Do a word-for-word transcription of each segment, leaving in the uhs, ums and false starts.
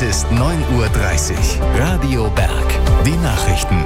Es ist neun Uhr dreißig. Radio Berg. Die Nachrichten.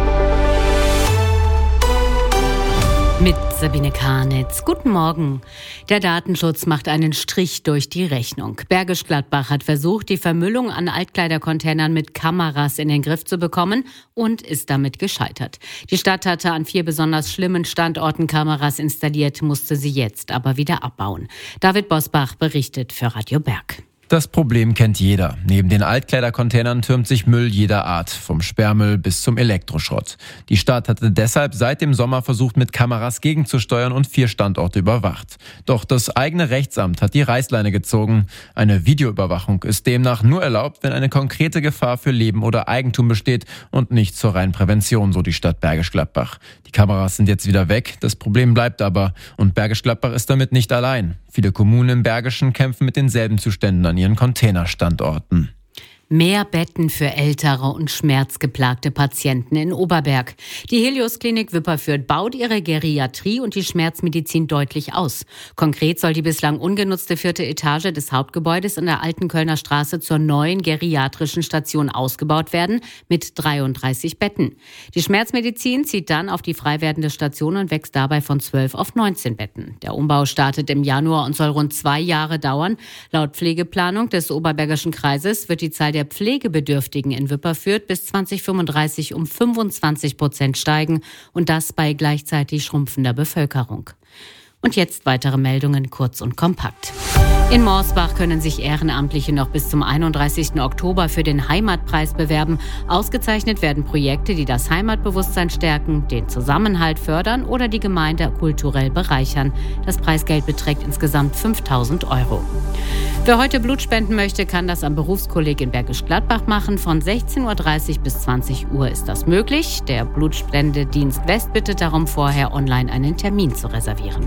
Mit Sabine Karnitz. Guten Morgen. Der Datenschutz macht einen Strich durch die Rechnung. Bergisch Gladbach hat versucht, die Vermüllung an Altkleidercontainern mit Kameras in den Griff zu bekommen und ist damit gescheitert. Die Stadt hatte an vier besonders schlimmen Standorten Kameras installiert, musste sie jetzt aber wieder abbauen. David Bosbach berichtet für Radio Berg. Das Problem kennt jeder. Neben den Altkleidercontainern türmt sich Müll jeder Art, vom Sperrmüll bis zum Elektroschrott. Die Stadt hatte deshalb seit dem Sommer versucht, mit Kameras gegenzusteuern und vier Standorte überwacht. Doch das eigene Rechtsamt hat die Reißleine gezogen. Eine Videoüberwachung ist demnach nur erlaubt, wenn eine konkrete Gefahr für Leben oder Eigentum besteht und nicht zur reinen Prävention, so die Stadt Bergisch Gladbach. Die Kameras sind jetzt wieder weg, das Problem bleibt aber. Und Bergisch Gladbach ist damit nicht allein. Viele Kommunen im Bergischen kämpfen mit denselben Zuständen an ihren Containerstandorten. Mehr Betten für ältere und schmerzgeplagte Patienten in Oberberg. Die Helios-Klinik Wipperfürth baut ihre Geriatrie und die Schmerzmedizin deutlich aus. Konkret soll die bislang ungenutzte vierte Etage des Hauptgebäudes in der Alten Kölner Straße zur neuen geriatrischen Station ausgebaut werden mit dreiunddreißig Betten. Die Schmerzmedizin zieht dann auf die frei werdende Station und wächst dabei von zwölf auf neunzehn Betten. Der Umbau startet im Januar und soll rund zwei Jahre dauern. Laut Pflegeplanung des Oberbergischen Kreises wird die Zahl der Pflegebedürftigen in Wipperfürth bis zwanzig fünfunddreißig um fünfundzwanzig Prozent steigen und das bei gleichzeitig schrumpfender Bevölkerung. Und jetzt weitere Meldungen kurz und kompakt. In Morsbach können sich Ehrenamtliche noch bis zum einunddreißigsten Oktober für den Heimatpreis bewerben. Ausgezeichnet werden Projekte, die das Heimatbewusstsein stärken, den Zusammenhalt fördern oder die Gemeinde kulturell bereichern. Das Preisgeld beträgt insgesamt fünftausend Euro. Wer heute Blut spenden möchte, kann das am Berufskolleg in Bergisch Gladbach machen. Von sechzehn Uhr dreißig bis zwanzig Uhr ist das möglich. Der Blutspendedienst West bittet darum, vorher online einen Termin zu reservieren.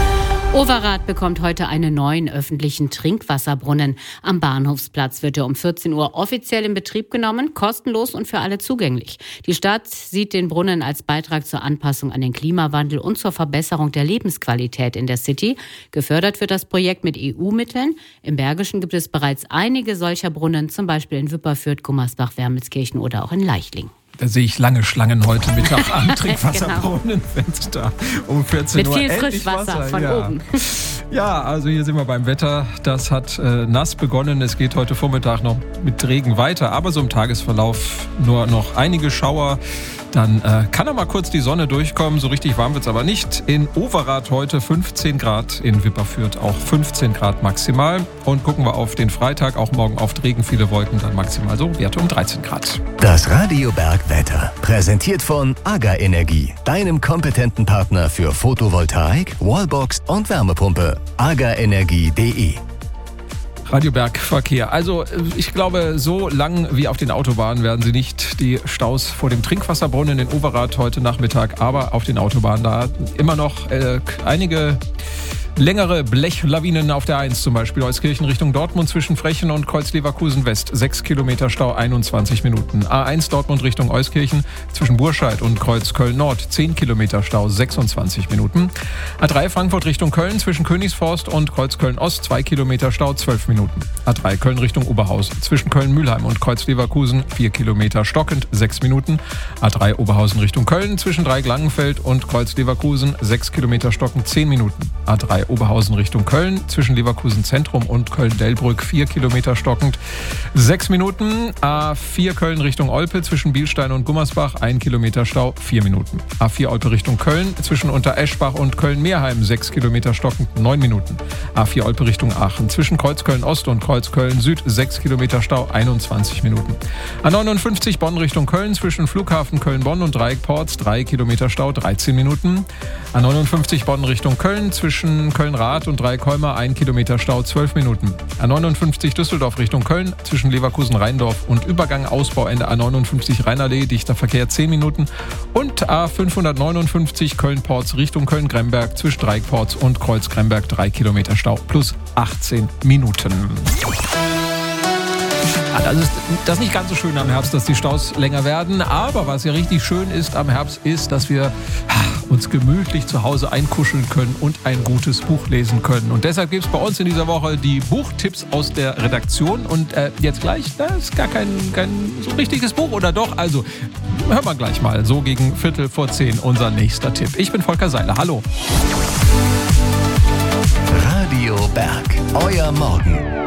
Overath bekommt heute einen neuen öffentlichen Trinkwasserbrunnen. Am Bahnhofsplatz wird er um vierzehn Uhr offiziell in Betrieb genommen, kostenlos und für alle zugänglich. Die Stadt sieht den Brunnen als Beitrag zur Anpassung an den Klimawandel und zur Verbesserung der Lebensqualität in der City. Gefördert wird das Projekt mit E U-Mitteln. Im Bergischen gibt es bereits einige solcher Brunnen, zum Beispiel in Wipperfürth, Gummersbach, Wermelskirchen oder auch in Leichling. Da sehe ich lange Schlangen heute Mittag am Trinkwasserbrunnen, wenn es da um vierzehn Uhr mit viel Frischwasser Wasser, von ja. oben. Ja, also hier sind wir beim Wetter. Das hat äh, nass begonnen. Es geht heute Vormittag noch mit Regen weiter, aber so im Tagesverlauf nur noch einige Schauer. Dann äh, kann er mal kurz die Sonne durchkommen. So richtig warm wird es aber nicht. In Overath heute fünfzehn Grad, in Wipperfürth auch fünfzehn Grad maximal. Und gucken wir auf den Freitag, auch morgen oft Regen, viele Wolken, dann maximal so Werte um dreizehn Grad. Das Radio Berg Wetter, präsentiert von AGA Energie, deinem kompetenten Partner für Photovoltaik, Wallbox und Wärmepumpe. aga energie punkt de. Radio Berg Verkehr. Also ich glaube, so lang wie auf den Autobahnen werden sie nicht, die Staus vor dem Trinkwasserbrunnen in Overath heute Nachmittag, aber auf den Autobahnen da immer noch äh, einige längere Blechlawinen auf der eins, zum Beispiel Euskirchen Richtung Dortmund zwischen Frechen und Kreuz-Leverkusen West. sechs Kilometer Stau, einundzwanzig Minuten. A eins Dortmund Richtung Euskirchen zwischen Burscheid und Kreuz Köln Nord. zehn Kilometer Stau, sechsundzwanzig Minuten. A drei Frankfurt Richtung Köln zwischen Königsforst und Kreuz Köln Ost. zwei Kilometer Stau, zwölf Minuten. A drei Köln Richtung Oberhausen zwischen Köln-Mühlheim und Kreuz-Leverkusen. vier Kilometer stockend, sechs Minuten. A drei Oberhausen Richtung Köln zwischen Dreieck-Langenfeld und Kreuz-Leverkusen. sechs Kilometer stockend, zehn Minuten. A drei Oberhausen Richtung Köln, zwischen Leverkusen Zentrum und Köln-Delbrück, vier Kilometer stockend, sechs Minuten. A vier Köln Richtung Olpe, zwischen Bielstein und Gummersbach, ein Kilometer Stau, vier Minuten. A vier Olpe Richtung Köln, zwischen Untereschbach und Köln-Meerheim, sechs Kilometer stockend, neun Minuten. A vier Olpe Richtung Aachen, zwischen Kreuzköln-Ost und Kreuzköln-Süd, sechs Kilometer Stau, einundzwanzig Minuten. A neunundfünfzig Bonn Richtung Köln, zwischen Flughafen Köln-Bonn und Dreieckports, drei Kilometer Stau, dreizehn Minuten. A neunundfünfzig Bonn Richtung Köln, zwischen Köln-Rath und Dreieckholmer, ein Kilometer Stau, zwölf Minuten. A neunundfünfzig Düsseldorf Richtung Köln, zwischen Leverkusen-Rheindorf und Übergang Ausbauende A neunundfünfzig Rheinallee, dichter Verkehr, zehn Minuten. Und A fünfhundertneunundfünfzig Köln-Ports Richtung Köln-Gremberg, zwischen Dreieckports und Kreuz-Gremberg, drei Kilometer Stau, plus achtzehn Minuten. Das ist das nicht ganz so schön am Herbst, dass die Staus länger werden. Aber was ja richtig schön ist am Herbst, ist, dass wir uns gemütlich zu Hause einkuscheln können und ein gutes Buch lesen können. Und deshalb gibt es bei uns in dieser Woche die Buchtipps aus der Redaktion. Und äh, jetzt gleich, das ist gar kein, kein so richtiges Buch, oder doch? Also, hören wir gleich mal. So gegen Viertel vor zehn unser nächster Tipp. Ich bin Volker Seiler. Hallo. Radio Berg. Euer Morgen.